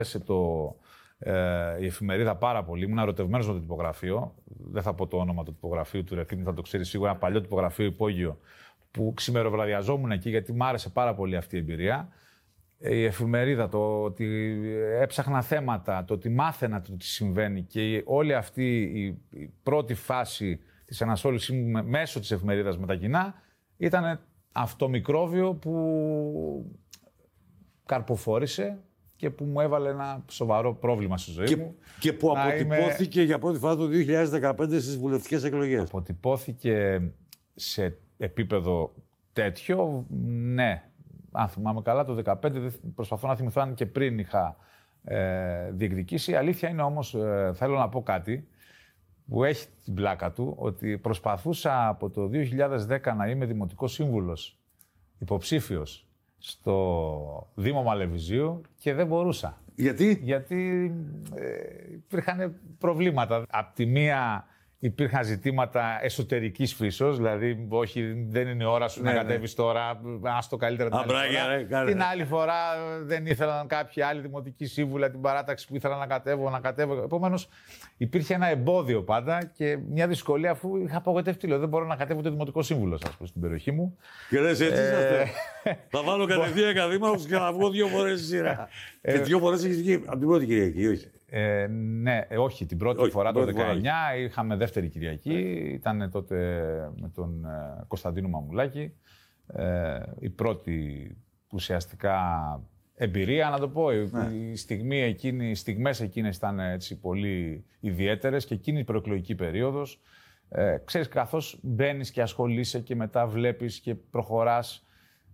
Η εφημερίδα πάρα πολύ. Ήμουν ερωτευμένος με το τυπογραφείο. Δεν θα πω το όνομα του τυπογραφείου του Ρεθύμνη, θα το ξέρει σίγουρα. Ένα παλιό τυπογραφείο υπόγειο που ξημεροβραδιαζόμουν εκεί γιατί μου άρεσε πάρα πολύ αυτή η εμπειρία. Η εφημερίδα, το ότι έψαχνα θέματα, το ότι μάθαινα το τι συμβαίνει και όλη αυτή η πρώτη φάση της ενασχόλησής μου μέσω της εφημερίδας με τα κοινά ήταν αυτό μικρόβιο που καρποφόρησε και που μου έβαλε ένα σοβαρό πρόβλημα στη ζωή μου. Και που αποτυπώθηκε για πρώτη φορά το 2015 στις βουλευτικές εκλογές. Αποτυπώθηκε σε επίπεδο τέτοιο, ναι. Αν θυμάμαι καλά, το 2015, προσπαθώ να θυμηθώ αν και πριν είχα διεκδικήσει. Η αλήθεια είναι όμως, θέλω να πω κάτι που έχει την πλάκα του, ότι προσπαθούσα από το 2010 να είμαι δημοτικός σύμβουλος, υποψήφιος, στο Δήμο Μαλεβιζίου και δεν μπορούσα. Γιατί? Γιατί υπήρχαν προβλήματα. Απ' τη μία υπήρχαν ζητήματα εσωτερικής φύσεως, δηλαδή όχι, δεν είναι η ώρα σου να κατέβεις τώρα, άστο καλύτερα την άλλη φορά. Την άλλη φορά δεν ήθελαν κάποιοι άλλοι δημοτικοί σύμβουλοι την παράταξη που ήθελαν να κατέβω. Επομένως υπήρχε ένα εμπόδιο πάντα και μια δυσκολία αφού είχα απογοητευτεί. Δεν μπορώ να κατέβω το δημοτικό σύμβουλο στην περιοχή μου. Και λες έτσι θα βάλω κατευθείαν ακαδήμαρχος και να βγω 2 φορές στη σειρά. Και 2 φορές έχεις βγει από την πρώτη Κυριακή, όχι? Ναι, όχι, την πρώτη φορά το 19 είχαμε δεύτερη Κυριακή. Ήταν τότε με τον Κωνσταντίνο Μαμουλάκη. Η πρώτη ουσιαστικά εμπειρία, να το πω. Οι στιγμές εκείνες ήταν έτσι πολύ ιδιαίτερες και εκείνη η προεκλογική περίοδος. Ξέρεις, καθώς μπαίνεις και ασχολείσαι και μετά βλέπεις και προχωράς,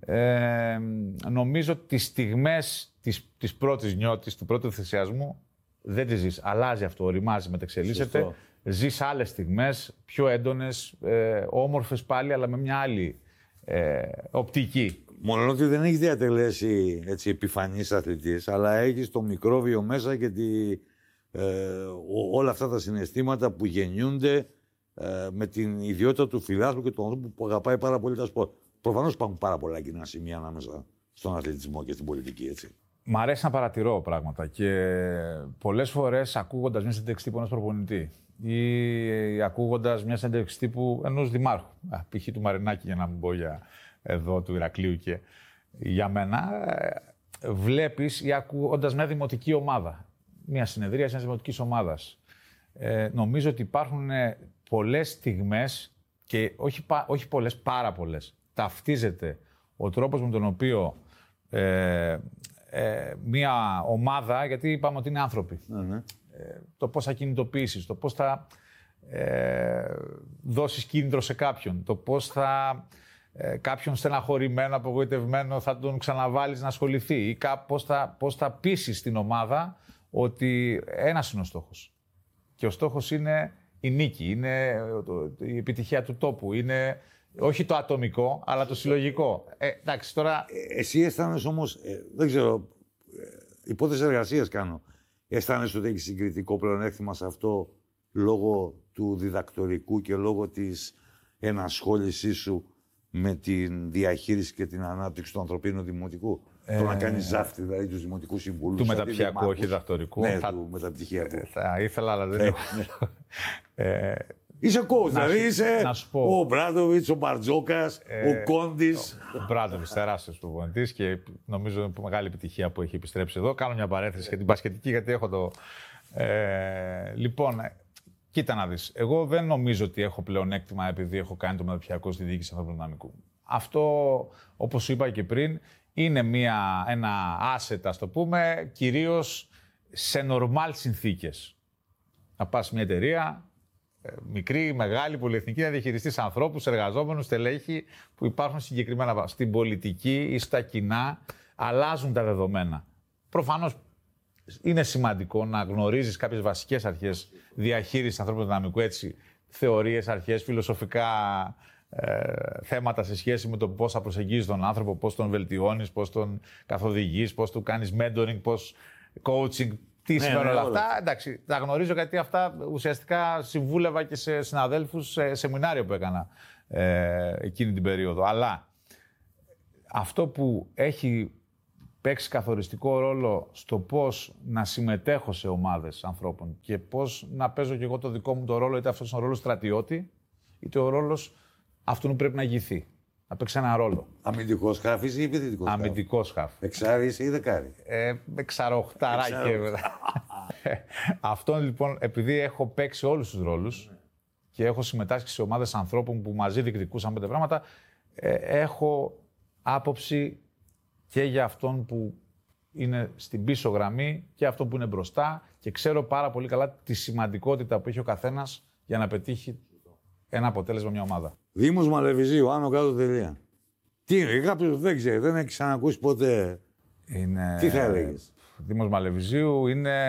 νομίζω ότι τις στιγμές της πρώτης νιώτης, του πρώτου θυσιασμού, δεν τη ζεις. Αλλάζει αυτό, οριμάζει, μεταξελίσσεται. Ζεις άλλες στιγμές, πιο έντονες, όμορφες πάλι, αλλά με μια άλλη οπτική. Μόνο ότι δεν έχεις διατελέσει έτσι επιφανής αθλητής, αλλά έχεις το μικρόβιο μέσα και όλα αυτά τα συναισθήματα που γεννιούνται με την ιδιότητα του φιλάθλου και του ανθρώπου που αγαπάει πάρα πολύ τα σπορ. Προφανώς υπάρχουν πάρα πολλά κοινά σημεία ανάμεσα στον αθλητισμό και στην πολιτική, έτσι. Μ' αρέσει να παρατηρώ πράγματα και πολλές φορές ακούγοντας μια συνέντευξη τύπου ενός προπονητή ή ακούγοντας μια συνέντευξη τύπου ενός δημάρχου, π.χ. του Μαρινάκη, για να μην πω για εδώ του Ηρακλείου και για μένα, βλέπεις ή ακούγοντας μια δημοτική ομάδα, μια συνεδρία μιας δημοτικής ομάδας. Νομίζω ότι υπάρχουν πολλές στιγμές και όχι πολλές, πάρα πολλές. Ταυτίζεται ο τρόπος με τον οποίο μια ομάδα, γιατί είπαμε ότι είναι άνθρωποι, το πώς θα κινητοποιήσεις, το πώς θα δώσεις κίνητρο σε κάποιον, το πώς θα κάποιον στεναχωρημένο, απογοητευμένο θα τον ξαναβάλεις να ασχοληθεί ή πώς θα πείσεις την ομάδα ότι ένας είναι ο στόχος. Και ο στόχος είναι η νίκη, είναι η επιτυχία του τόπου, είναι όχι το ατομικό, αλλά το συλλογικό. Εντάξει, τώρα... Εσύ αισθάνεσαι όμως, δεν ξέρω, υπόθεση εργασίας κάνω, αισθάνεσαι ότι έχεις συγκριτικό πλεονέκτημα σε αυτό λόγω του διδακτορικού και λόγω της ενασχόλησής σου με την διαχείριση και την ανάπτυξη του ανθρωπίνου δημοτικού. Το να κάνεις ζάφτη, δηλαδή τους δημοτικούς συμβούλους. Του μεταπτυχιακού, όχι διδακτορικού. Ναι, του μεταπτυχιακού. Θα ήθελα, αλλά δεν έχω. Είσαι coach, δηλαδή είσαι ο Μπράντοβιτς, ο Μπαρτζόκας, ο Κόντις. Ο Μπράντοβιτς, τεράστιος προπονητής και νομίζω είναι μεγάλη επιτυχία που έχει επιστρέψει εδώ. Κάνω μια παρένθεση για την μπασκετική, γιατί έχω το... Λοιπόν, κοίτα να δεις. Εγώ δεν νομίζω ότι έχω πλεονέκτημα επειδή έχω κάνει το μεταπτυχιακό στη διοίκηση ανθρώπινου δυναμικού. Αυτό, όπως σου είπα και πριν, είναι ένα asset, ας το πούμε, κυρίως σε normal συνθήκες. Να πας σε μια εταιρεία, μικρή, μεγάλη, πολυεθνική, να διαχειριστείς ανθρώπους, εργαζόμενους, στελέχη που υπάρχουν συγκεκριμένα. Στην πολιτική ή στα κοινά αλλάζουν τα δεδομένα. Προφανώς είναι σημαντικό να γνωρίζεις κάποιες βασικές αρχές διαχείρισης ανθρώπινου δυναμικού, έτσι, θεωρίες, αρχές, φιλοσοφικά θέματα σε σχέση με το πώς θα προσεγγίζεις τον άνθρωπο, πώς τον βελτιώνεις, πώς τον καθοδηγείς, πώς του κάνεις mentoring, πώς coaching. Τι σημαίνουν όλα αυτά. Εντάξει, τα γνωρίζω γιατί αυτά ουσιαστικά συμβούλευα και σε συναδέλφους σε σεμινάριο που έκανα εκείνη την περίοδο. Αλλά αυτό που έχει παίξει καθοριστικό ρόλο στο πώς να συμμετέχω σε ομάδες ανθρώπων και πώς να παίζω και εγώ το δικό μου το ρόλο, είτε αυτός είναι ο ρόλος στρατιώτη, είτε ο ρόλος αυτού που πρέπει να ηγηθεί. Να παίξει ένα ρόλο. Αμυντικός χάφης ή επιθετικός χάφης? Αμυντικός χάφ. Εξάρις ή δεκάρι? Εξαροχταράκι. Αυτό λοιπόν, επειδή έχω παίξει όλους τους ρόλους και έχω συμμετάσχει σε ομάδες ανθρώπων που μαζί διεκδικούσαν 5 πράγματα, έχω άποψη και για αυτόν που είναι στην πίσω γραμμή και αυτόν που είναι μπροστά και ξέρω πάρα πολύ καλά τη σημαντικότητα που έχει ο καθένας για να πετύχει ένα αποτέλεσμα μια ομάδα. Δήμος Μαλεβιζίου, άνω κάτω τελεία. Τι είναι, κάποιος δεν ξέρει, δεν έχει ξανακούσει ποτέ. Τι θα έλεγες? Δήμος Μαλεβιζίου είναι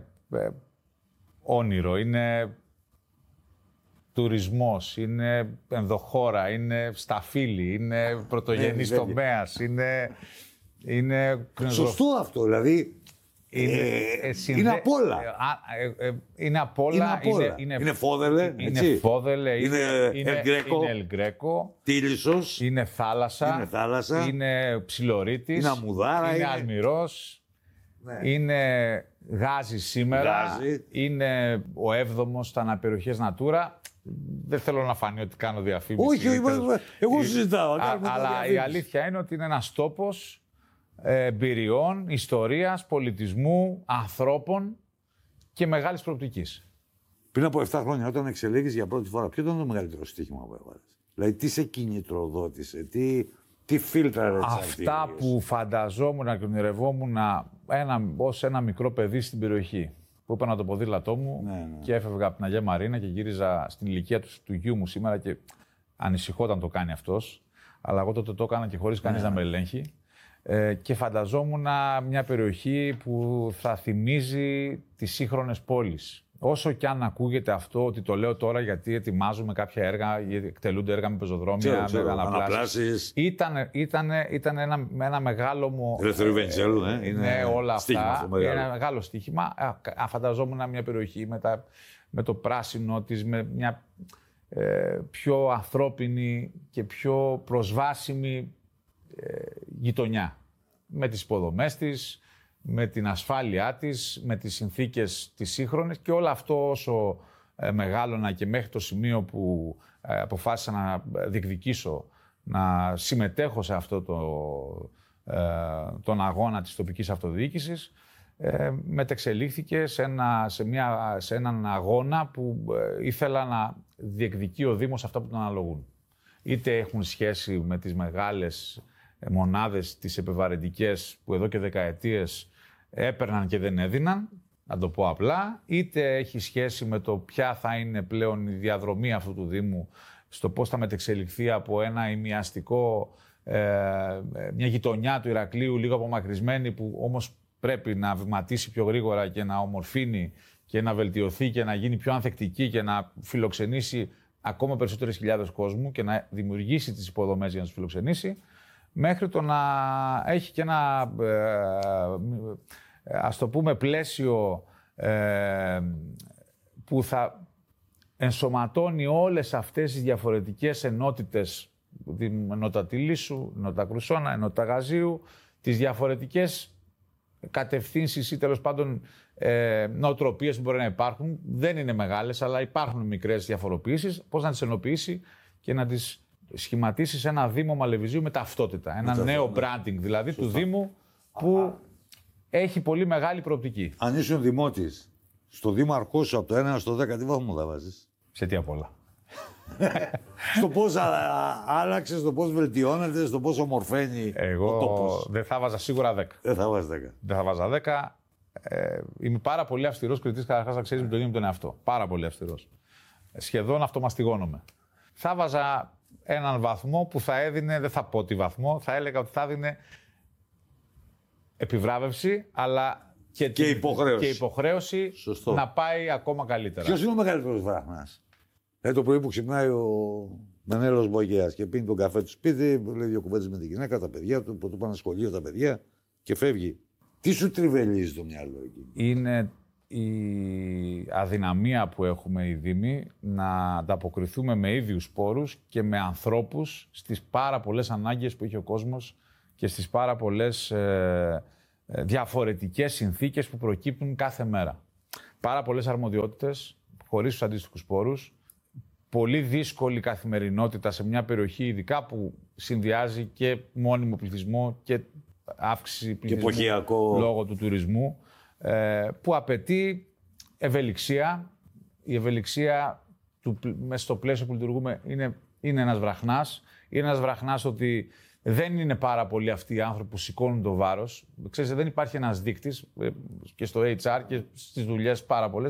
όνειρο, είναι τουρισμός, είναι ενδοχώρα, είναι σταφύλι, είναι πρωτογενής τομέας, είναι... Σωστό αυτό, δηλαδή είναι απ' όλα. Είναι απ' όλα. Είναι Φόδελε, είναι Φόδελε, είναι Ελγκρέκο, Τίλισσος, είναι θάλασσα, είναι Ψιλορίτης, είναι Αμμουδάρα, είναι Αλμυρός, είναι Γάζι σήμερα, είναι ο 7ος στα αναπεριοχές Natura. Δεν θέλω να φανεί ότι κάνω διαφήμιση. Όχι, εγώ συζητάω. Αλλά η αλήθεια είναι ότι είναι ένας τόπος εμπειριών, ιστορίας, πολιτισμού, ανθρώπων και μεγάλης προοπτικής. Πριν από 7 χρόνια, όταν εξελέγεις για πρώτη φορά, ποιο ήταν το μεγαλύτερο στοίχημα που έβαλες? Δηλαδή, τι σε κινητροδότησε, τι φίλτραρε? Αυτά που φανταζόμουν και ονειρευόμουν ως ένα μικρό παιδί στην περιοχή. Που έπαιρνα το ποδήλατό μου και έφευγα από την Αγία Μαρίνα και γύριζα στην ηλικία του γιού μου σήμερα και ανησυχόταν το κάνει αυτός. Αλλά εγώ τότε το έκανα και χωρίς κανείς να με ελέγχει. Και φανταζόμουν μια περιοχή που θα θυμίζει τις σύγχρονες πόλεις. Όσο και αν ακούγεται αυτό, ότι το λέω τώρα γιατί ετοιμάζουμε κάποια έργα, εκτελούνται έργα με πεζοδρόμια, με αναπλάσεις. Ήταν ένα μεγάλο μου... Ελευθερίου Βενιζέλου, είναι όλα αυτά. Είναι ένα μεγάλο στοίχημα. Φανταζόμουν μια περιοχή με το πράσινο της, με μια πιο ανθρώπινη και πιο προσβάσιμη γειτονιά. Με τις υποδομές της, με την ασφάλειά της, με τις συνθήκες τις σύγχρονες και όλο αυτό όσο μεγάλωνα και μέχρι το σημείο που αποφάσισα να διεκδικήσω, να συμμετέχω σε αυτό τον αγώνα της τοπικής αυτοδιοίκησης, μετεξελίχθηκε σε έναν αγώνα που ήθελα να διεκδικεί ο Δήμος αυτά που τον αναλογούν. Είτε έχουν σχέση με τις μεγάλες μονάδες, τις επιβαρυντικές που εδώ και δεκαετίες έπαιρναν και δεν έδιναν, να το πω απλά, είτε έχει σχέση με το ποια θα είναι πλέον η διαδρομή αυτού του Δήμου, στο πώς θα μετεξελιχθεί από ένα ημιαστικό, μια γειτονιά του Ηρακλείου λίγο απομακρυσμένη που όμως πρέπει να βηματίσει πιο γρήγορα και να ομορφύνει και να βελτιωθεί και να γίνει πιο ανθεκτική και να φιλοξενήσει ακόμα περισσότερες χιλιάδες κόσμου και να δημιουργήσει τις υποδομές για να τους φιλοξενήσει, μέχρι το να έχει και ένα, ας το πούμε, πλαίσιο που θα ενσωματώνει όλες αυτές τις διαφορετικές ενότητες, ενότητα Τιλίσσου, ενότητα Κρουσόνα, ενότητα Γαζίου, τις διαφορετικές κατευθύνσεις ή τέλος πάντων νοοτροπίες που μπορεί να υπάρχουν. Δεν είναι μεγάλες, αλλά υπάρχουν μικρές διαφοροποιήσεις. Πώς να τις ενοποιήσει και να τις σχηματίσει σε ένα Δήμο Μαλεβιζίου με ταυτότητα. Ένα νέο branding δηλαδή του Δήμου που έχει πολύ μεγάλη προοπτική. Αν ήσουν δημότης, στο δήμαρχό σου από το 1 στο 10, τι βαθμό θα βάζεις? Σε τι απ' όλα? Στο πώς άλλαξε, στο πώς βελτιώνεται, στο πώς ομορφαίνει ο τόπος. Εγώ δεν θα βάζα σίγουρα 10. Δεν θα βάζα 10. Δεν θα βάζα 10. Είμαι πάρα πολύ αυστηρός κριτής, καταρχάς να ξέρεις, με τον ίδιο τον εαυτό. Πάρα πολύ αυστηρός. Σχεδόν αυτομαστιγώνομαι. Θα βάζα έναν βαθμό που θα έδινε, δεν θα πω τι βαθμό, θα έλεγα ότι θα έδινε επιβράβευση, αλλά και υποχρέωση να πάει ακόμα καλύτερα. Ποιος είναι ο μεγαλύτερος βράχμας? Το πρωί που ξυπνάει ο Μενέλος Μπογέας και πίνει τον καφέ του σπίτι, λέει δύο κουβέντες με τη γυναίκα, τα παιδιά του, που του πάνε σχολείο τα παιδιά και φεύγει. Τι σου τριβελίζει το μυαλό εκεί? Είναι η αδυναμία που έχουμε οι Δήμοι να ανταποκριθούμε με ίδιους πόρους και με ανθρώπους στις πάρα πολλές ανάγκες που έχει ο κόσμος και στις πάρα πολλές διαφορετικές συνθήκες που προκύπτουν κάθε μέρα. Πάρα πολλές αρμοδιότητες, χωρίς τους αντίστοιχους πόρους, πολύ δύσκολη καθημερινότητα σε μια περιοχή, ειδικά που συνδυάζει και μόνιμο πληθυσμό και αύξηση πληθυσμού λόγω του τουρισμού, που απαιτεί ευελιξία. Η ευελιξία μέσα στο πλαίσιο που λειτουργούμε είναι ένας βραχνάς. Είναι ένας βραχνάς ότι δεν είναι πάρα πολλοί αυτοί οι άνθρωποι που σηκώνουν το βάρος. Ξέρετε, δεν υπάρχει ένας δείκτης και στο HR και στις δουλειές πάρα πολλές.